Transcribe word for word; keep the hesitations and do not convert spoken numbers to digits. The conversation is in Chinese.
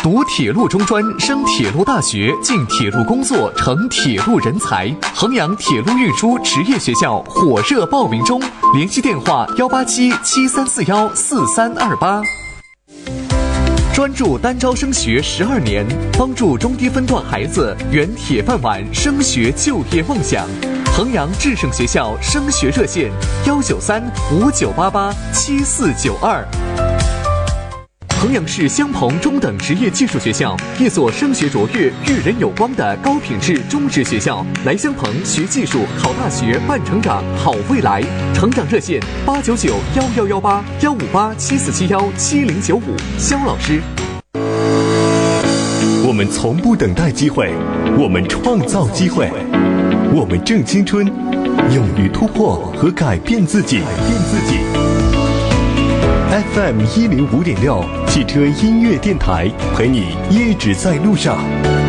读铁路中专，升铁路大学，进铁路工作，成铁路人才。衡阳铁路运输职业学校火热报名中，联系电话幺八七七三四幺四三二八。专注单招升学十二年，帮助中低分段孩子圆铁饭碗升学就业梦想。衡阳智胜学校升学热线：幺九三五九八八七四九二。衡阳市襄鹏中等职业技术学校，一所升学卓越、育人有光的高品质中职学校。来襄鹏学技术、考大学、办成长、好未来。成长热线：八九九幺幺幺八幺五八七四七幺七零九五。肖老师。 我们从不等待机会，我们创造机会，我们正青春，勇于突破和改变自己。改变自己。F M 一零五点六汽车音乐电台，陪你一直在路上。